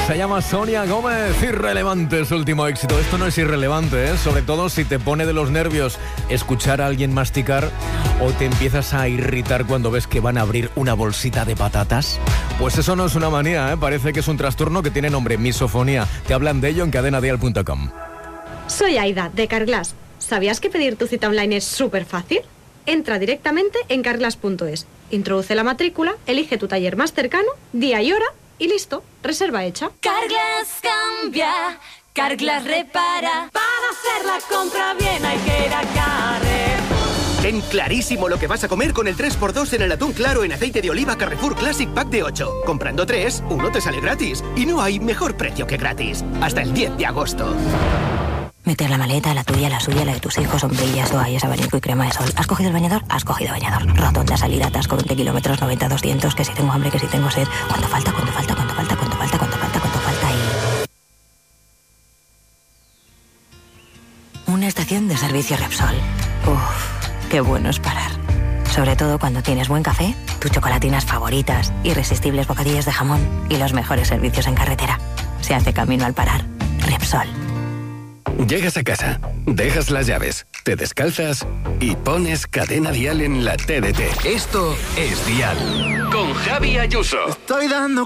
Se llama Sonia Gómez. Irrelevante, su último éxito. Esto no es irrelevante, ¿eh? Sobre todo si te pone de los nervios escuchar a alguien masticar o te empiezas a irritar cuando ves que van a abrir una bolsita de patatas. Pues eso no es una manía, ¿eh? Parece que es un trastorno que tiene nombre, misofonía. Te hablan de ello en cadenadial.com. Soy Aida, de Carglass. ¿Sabías que pedir tu cita online es súper fácil? Entra directamente en carglass.es, introduce la matrícula, elige tu taller más cercano, día y hora y listo, reserva hecha. Carglass cambia, Carglass repara. Para hacer la compra bien hay que ir a Carrefour. Ten clarísimo lo que vas a comer con el 3x2 en el atún claro en aceite de oliva Carrefour Classic Pack de 8. Comprando 3, uno te sale gratis. Y no hay mejor precio que gratis. Hasta el 10 de agosto. Meter la maleta, la tuya, la suya, la de tus hijos, sombrillas, toallas, abanico y crema de sol. ¿Has cogido el bañador? Has cogido bañador. Rotonda, salida, atasco, 20 kilómetros, 90, 200, que si tengo hambre, que si tengo sed. ¿Cuánto falta? ¿Cuánto falta? ¿Cuánto falta? ¿Cuánto falta? ¿Cuánto falta? ¿Cuánto falta? Y... una estación de servicio Repsol. Uff, qué bueno es parar. Sobre todo cuando tienes buen café, tus chocolatinas favoritas, irresistibles bocadillos de jamón y los mejores servicios en carretera. Se hace camino al parar. Repsol. Llegas a casa, dejas las llaves, te descalzas y pones Cadena Dial en la TDT. Esto es Dial. Con Javi Ayuso. Estoy dando